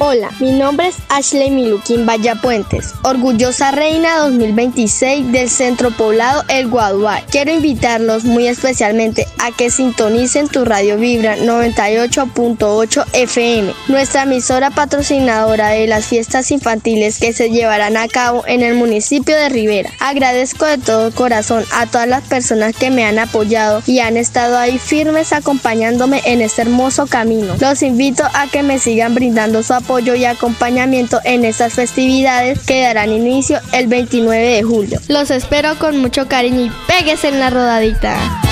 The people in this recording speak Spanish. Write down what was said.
Hola, mi nombre es Ashley Miluquín Vallapuentes, orgullosa reina 2026 del Centro Poblado El Guadual. Quiero invitarlos muy especialmente a que sintonicen tu Radio Vibra 98.8 FM, nuestra emisora patrocinadora de las fiestas infantiles que se llevarán a cabo en el municipio de Rivera. Agradezco de todo corazón a todas las personas que me han apoyado y han estado ahí firmes acompañándome en este hermoso camino. Los invito a que me sigan brindando su apoyo y acompañamiento en estas festividades que darán inicio el 29 de julio. Los espero con mucho cariño y péguese en la rodadita.